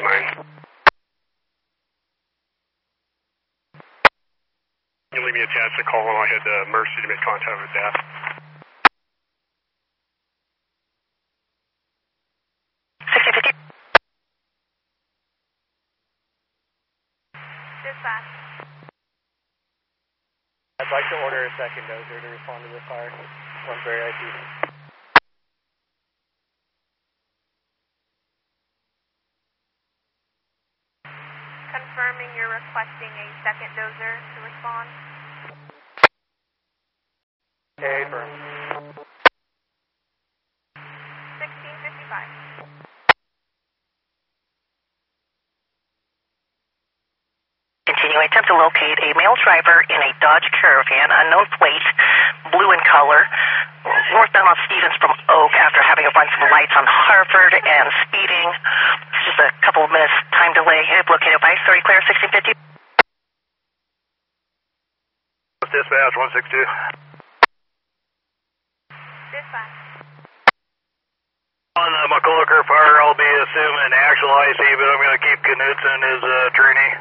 9. You leave me a chance to call ahead to Mercy to make contact with Dad. Dispatch. I'd like to order a second dozer to respond to the fire. Oneberry IP. Confirming you're requesting a second dozer to respond. Okay, firm. 1655. Continuing, attempt to locate a male driver in a Dodge Caravan, unknown plate, blue in color, northbound on Stevens from Oak after having a run some lights on Harvard and speeding. Just a couple of minutes time delay. Located by 30 clear, 1650. Dispatch 162. Dispatch. On the McCullocher fire, I'll be assuming actual IC, but I'm going to keep Knutson as trainee.